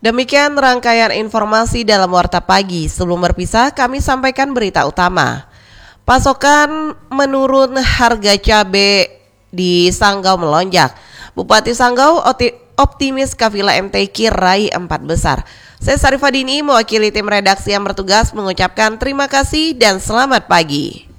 Demikian rangkaian informasi dalam Warta Pagi. Sebelum berpisah, kami sampaikan berita utama. Pasokan menurun, harga cabai di Sanggau melonjak. Bupati Sanggau optimis kafilah MTQ raih 4 besar. Saya Sarifadini mewakili tim redaksi yang bertugas mengucapkan terima kasih dan selamat pagi.